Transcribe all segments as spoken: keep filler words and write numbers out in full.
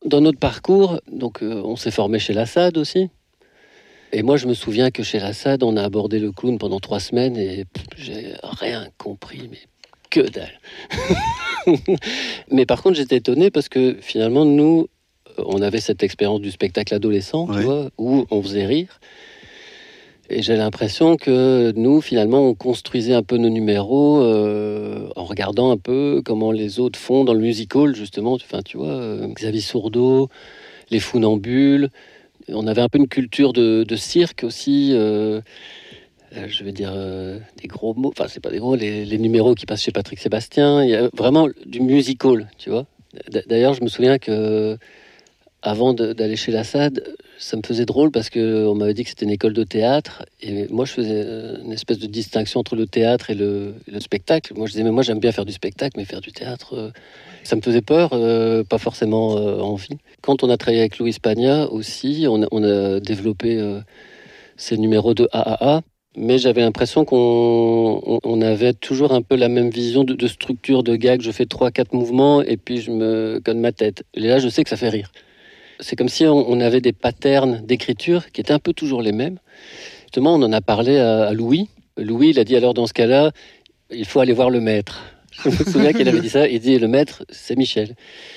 dans notre parcours, donc, euh, on s'est formé chez Lassade aussi. Et moi, je me souviens que chez Lassade, on a abordé le clown pendant trois semaines et pff, j'ai rien compris, mais que dalle. Mais par contre, j'étais étonné parce que finalement, nous, on avait cette expérience du spectacle adolescent, ouais. Tu vois, où on faisait rire. Et j'ai l'impression que nous, finalement, on construisait un peu nos numéros euh, en regardant un peu comment les autres font dans le musical, justement. Enfin, tu vois, euh, Xavier Sourdeau, les Funambules. On avait un peu une culture de, de cirque aussi. Euh, je vais dire euh, des gros mots. Enfin, c'est pas des gros, les, les numéros qui passent chez Patrick Sébastien. Il y a vraiment du musical, tu vois. D'ailleurs, je me souviens que avant de, d'aller chez Lassade, ça me faisait drôle parce qu'on m'avait dit que c'était une école de théâtre. Et moi, je faisais une espèce de distinction entre le théâtre et le, et le spectacle. Moi, je disais, mais moi, j'aime bien faire du spectacle, mais faire du théâtre, euh, ça me faisait peur, euh, pas forcément euh, envie. Quand on a travaillé avec Louis Spagna aussi, on a, on a développé euh, ces numéros de A A A. Mais j'avais l'impression qu'on on, on avait toujours un peu la même vision de, de structure, de gag. Je fais trois, quatre mouvements et puis je me conne ma tête. Et là, je sais que ça fait rire. C'est comme si on avait des patterns d'écriture qui étaient un peu toujours les mêmes. Justement, on en a parlé à Louis. Louis, il a dit alors dans ce cas-là, il faut aller voir le maître. Je me souviens qu'il avait dit ça. Il dit le maître, c'est Michel.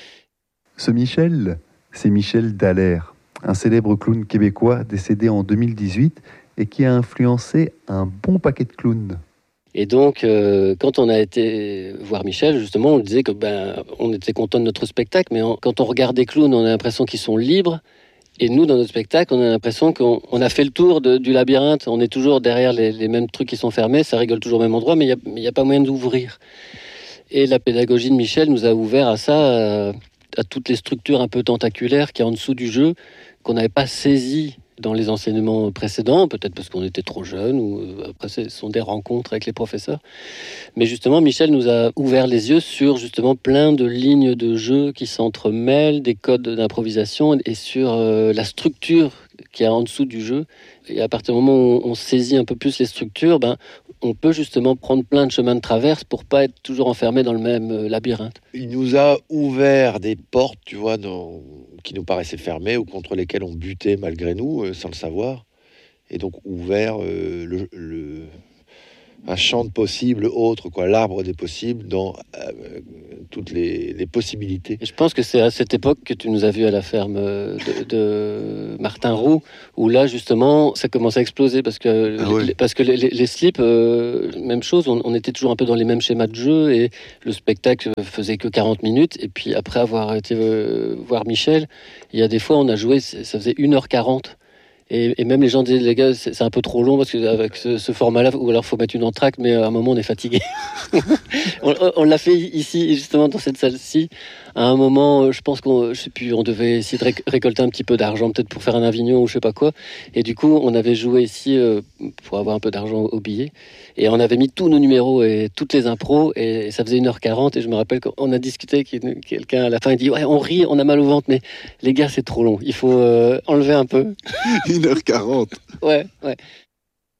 Ce Michel, c'est Michel Dallaire, un célèbre clown québécois décédé en deux mille dix-huit et qui a influencé un bon paquet de clowns. Et donc, euh, quand on a été voir Michel, justement, on disait que ben, on était content de notre spectacle, mais on, quand on regarde des clowns, on a l'impression qu'ils sont libres. Et nous, dans notre spectacle, on a l'impression qu'on on a fait le tour de, du labyrinthe. On est toujours derrière les, les mêmes trucs qui sont fermés, ça rigole toujours au même endroit, mais il n'y a, a pas moyen d'ouvrir. Et la pédagogie de Michel nous a ouvert à ça, à, à toutes les structures un peu tentaculaires qu'il y a en dessous du jeu, qu'on n'avait pas saisies dans les enseignements précédents, peut-être parce qu'on était trop jeunes, ou euh, après ce sont des rencontres avec les professeurs. Mais justement, Michel nous a ouvert les yeux sur justement plein de lignes de jeu qui s'entremêlent, des codes d'improvisation et sur euh, la structure qu'il y a en dessous du jeu. Et à partir du moment où on saisit un peu plus les structures, ben, on peut justement prendre plein de chemins de traverse pour pas être toujours enfermé dans le même euh, labyrinthe. Il nous a ouvert des portes, tu vois, dans... qui nous paraissaient fermées ou contre lesquelles on butait malgré nous, euh, sans le savoir. Et donc ouvert euh, le, le... un champ de possibles autre, quoi, l'arbre des possibles dans euh, toutes les, les possibilités. Et je pense que c'est à cette époque que tu nous as vus à la ferme de, de Martin Roux, où là justement ça commençait à exploser parce que, ah oui. les, parce que les, les, les slips, euh, même chose, on, on était toujours un peu dans les mêmes schémas de jeu et le spectacle faisait que quarante minutes. Et puis après avoir été euh, voir Michel, il y a des fois on a joué, ça faisait une heure quarante. Et, et même les gens disaient, les gars, c'est, c'est un peu trop long parce qu'avec ce, ce format-là, ou alors il faut mettre une entracte, mais à un moment on est fatigué. on, on l'a fait ici, justement dans cette salle-ci. À un moment, je pense qu'on, je sais plus, on devait essayer de réc- récolter un petit peu d'argent, peut-être pour faire un Avignon ou je sais pas quoi. Et du coup, on avait joué ici euh, pour avoir un peu d'argent au billet. Et on avait mis tous nos numéros et toutes les impros, et ça faisait une heure quarante. Et je me rappelle qu'on a discuté avec quelqu'un à la fin, il dit, ouais, on rit, on a mal au ventre, mais les gars, c'est trop long. Il faut euh, enlever un peu. une heure quarante. Ouais, ouais.